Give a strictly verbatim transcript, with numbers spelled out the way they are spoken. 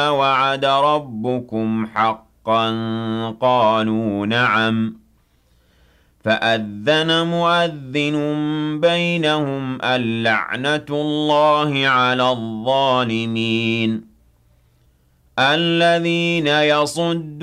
وعد ربكم حقا قالوا نعم فأذن مؤذن بينهم اللعنة الله على الظالمين الذين يصدون